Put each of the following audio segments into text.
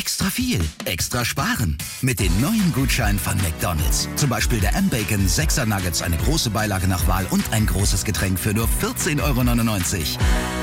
Extra viel, extra sparen. Mit den neuen Gutscheinen von McDonald's. Zum Beispiel der M-Bacon 6er Nuggets, eine große Beilage nach Wahl und ein großes Getränk für nur 14,99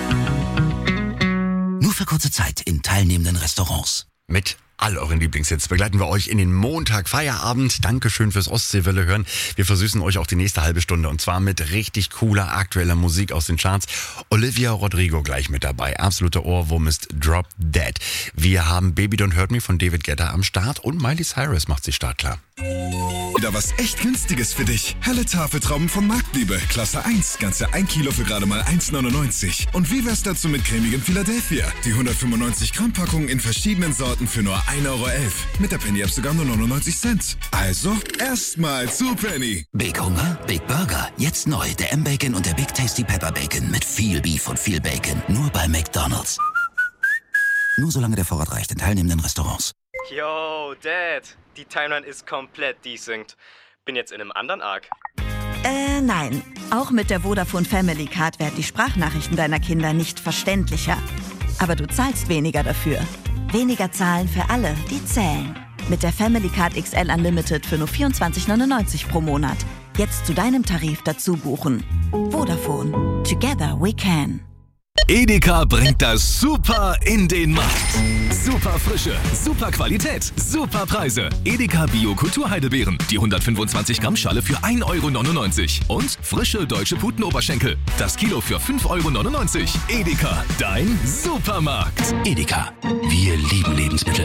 €. Nur für kurze Zeit in teilnehmenden Restaurants. Mit all euren Lieblingshits begleiten wir euch in den Montag Feierabend. Dankeschön fürs Ostseewelle hören. Wir versüßen euch auch die nächste halbe Stunde und zwar mit richtig cooler aktueller Musik aus den Charts. Olivia Rodrigo gleich mit dabei. Absoluter Ohrwurm ist Drop Dead. Wir haben Baby Don't Hurt Me von David Guetta am Start und Miley Cyrus macht sich startklar. Wieder was echt Günstiges für dich. Helle Tafeltrauben von Marktliebe. Klasse 1. Ganze 1 Kilo für gerade mal 1,99 €. Und wie wär's dazu mit cremigem Philadelphia? Die 195 Gramm Packung in verschiedenen Sorten für nur 1,11 €. Mit der Penny App sogar nur 99 Cent. Also erstmal zu Penny. Big Hunger, Big Burger. Jetzt neu der M-Bacon und der Big Tasty Pepper Bacon mit viel Beef und viel Bacon. Nur bei McDonald's. Nur solange der Vorrat reicht in teilnehmenden Restaurants. Yo, Dad. Die Timeline ist komplett desynced. Bin jetzt in einem anderen Arc. Nein. Auch mit der Vodafone Family Card werden die Sprachnachrichten deiner Kinder nicht verständlicher. Aber du zahlst weniger dafür. Weniger zahlen für alle, die zählen. Mit der Family Card XL Unlimited für nur 24,99 € pro Monat. Jetzt zu deinem Tarif dazu buchen. Vodafone. Together we can. Edeka bringt das Super in den Markt. Super Frische, super Qualität, super Preise. Edeka Bio Kulturheidelbeeren, die 125 Gramm Schale für 1,99 € und frische deutsche Putenoberschenkel, das Kilo für 5,99 €. Edeka, dein Supermarkt. Edeka. Wir lieben Lebensmittel.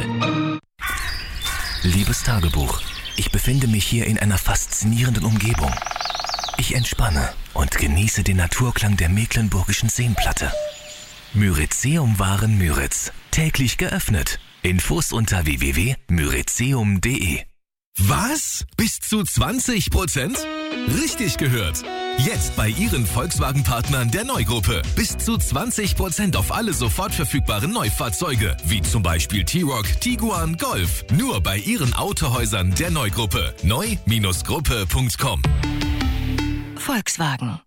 Liebes Tagebuch, ich befinde mich hier in einer faszinierenden Umgebung. Ich entspanne und genieße den Naturklang der mecklenburgischen Seenplatte. Myrizeum-Waren Müritz. Täglich geöffnet. Infos unter www.myrizeum.de. Was? Bis zu 20%? Richtig gehört. Jetzt bei Ihren Volkswagen-Partnern der Neugruppe. Bis zu 20% auf alle sofort verfügbaren Neufahrzeuge. Wie zum Beispiel T-Roc, Tiguan, Golf. Nur bei Ihren Autohäusern der Neugruppe. neu-gruppe.com. Volkswagen.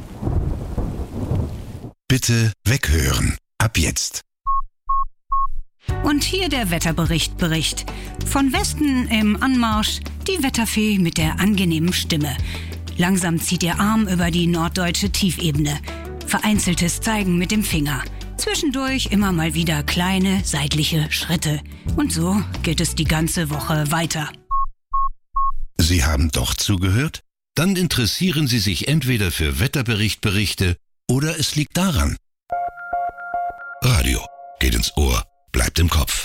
Bitte weghören. Ab jetzt. Und hier der Wetterbericht. Von Westen im Anmarsch die Wetterfee mit der angenehmen Stimme. Langsam zieht ihr Arm über die norddeutsche Tiefebene. Vereinzeltes Zeigen mit dem Finger. Zwischendurch immer mal wieder kleine seitliche Schritte. Und so geht es die ganze Woche weiter. Sie haben doch zugehört? Dann interessieren Sie sich entweder für Wetterberichte oder es liegt daran. Radio geht ins Ohr, bleibt im Kopf.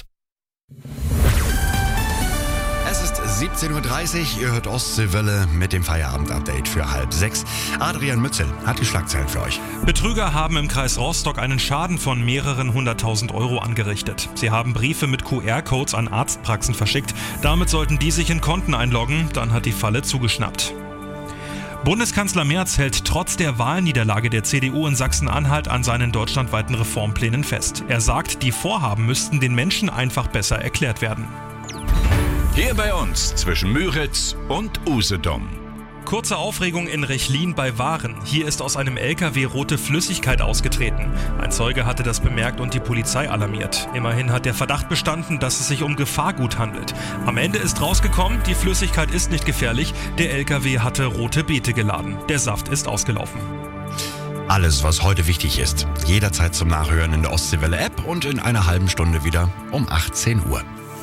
Es ist 17:30 Uhr, ihr hört Ostseewelle mit dem Feierabend-Update für 5:30. Adrian Mützel hat die Schlagzeilen für euch. Betrüger haben im Kreis Rostock einen Schaden von mehreren 100.000 € angerichtet. Sie haben Briefe mit QR-Codes an Arztpraxen verschickt. Damit sollten die sich in Konten einloggen, dann hat die Falle zugeschnappt. Bundeskanzler Merz hält trotz der Wahlniederlage der CDU in Sachsen-Anhalt an seinen deutschlandweiten Reformplänen fest. Er sagt, die Vorhaben müssten den Menschen einfach besser erklärt werden. Hier bei uns zwischen Müritz und Usedom. Kurze Aufregung in Rechlin bei Waren. Hier ist aus einem LKW rote Flüssigkeit ausgetreten. Ein Zeuge hatte das bemerkt und die Polizei alarmiert. Immerhin hat der Verdacht bestanden, dass es sich um Gefahrgut handelt. Am Ende ist rausgekommen, die Flüssigkeit ist nicht gefährlich. Der LKW hatte rote Beete geladen. Der Saft ist ausgelaufen. Alles, was heute wichtig ist, jederzeit zum Nachhören in der Ostseewelle-App und in einer halben Stunde wieder um 18 Uhr.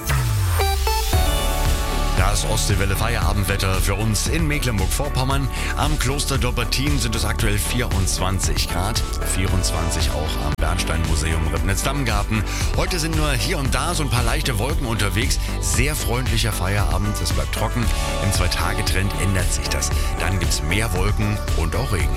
Das Ostseewelle Feierabendwetter für uns in Mecklenburg-Vorpommern. Am Kloster Dobbertin sind es aktuell 24 Grad, 24 auch am Bernsteinmuseum Ribnitz-Dammgarten. Heute sind nur hier und da so ein paar leichte Wolken unterwegs. Sehr freundlicher Feierabend, es bleibt trocken. Im 2-Tage-Trend ändert sich das. Dann gibt es mehr Wolken und auch Regen.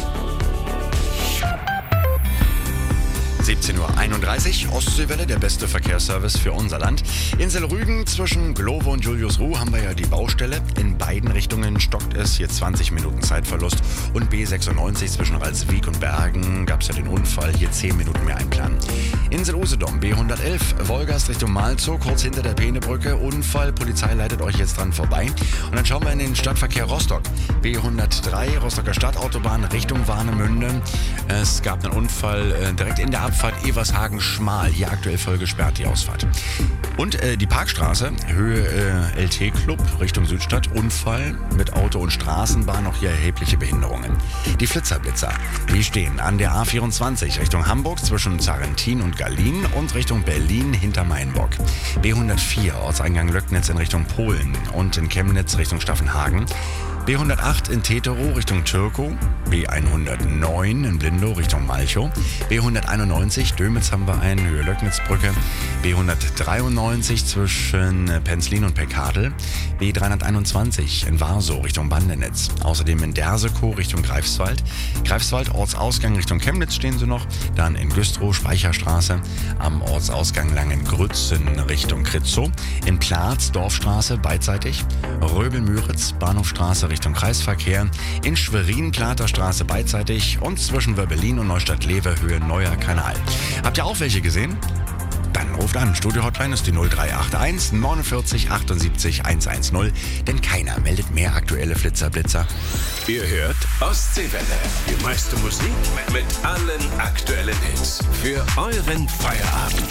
17:31 Uhr, Ostseewelle, der beste Verkehrsservice für unser Land. Insel Rügen zwischen Glowe und Juliusruh haben wir ja die Baustelle. In beiden Richtungen stockt es, hier 20 Minuten Zeitverlust. Und B96 zwischen Ralswiek und Bergen gab es ja den Unfall, hier 10 Minuten mehr einplanen. Insel Usedom, B111, Wolgast Richtung Malzow, kurz hinter der Peenebrücke. Unfall, Polizei leitet euch jetzt dran vorbei. Und dann schauen wir in den Stadtverkehr Rostock. B103, Rostocker Stadtautobahn Richtung Warnemünde. Es gab einen Unfall direkt in der Abfahrt Rundfahrt Evershagen schmal. Hier aktuell voll gesperrt, die Ausfahrt. Und die Parkstraße, Höhe LT Club, Richtung Südstadt. Unfall mit Auto und Straßenbahn, noch hier erhebliche Behinderungen. Die Flitzerblitzer, die stehen an der A24 Richtung Hamburg zwischen Zarentin und Gallien und Richtung Berlin hinter Mainbock. B104 Ortseingang Löcknitz in Richtung Polen und in Chemnitz Richtung Staffenhagen. B108 in Teterow Richtung Türkow, B109 in Blindow Richtung Malchow, B191 Dömitz haben wir einen, Höhe Löcknitzbrücke, B193 zwischen Penzlin und Peckadel, B321 in Warsow Richtung Bandenetz, außerdem in Dersekow Richtung Greifswald, Greifswald Ortsausgang Richtung Chemnitz stehen sie noch, dann in Güstrow Speicherstraße, am Ortsausgang Langengrütz in Richtung Kritzow, in Platz Dorfstraße beidseitig, Röbel-Müritz Bahnhofstraße Richtung Kreisverkehr, in Schwerin Platerstraße beidseitig und zwischen Wörbelin und Neustadt-Lewe Höhe Neuer Kanal. Habt ihr auch welche gesehen? Dann ruft an. Studio-Hotline ist die 0381 49 78 110, denn keiner meldet mehr aktuelle Flitzerblitzer. Ihr hört Ostseewelle. Die meiste Musik mit allen aktuellen Hits. Für euren Feierabend.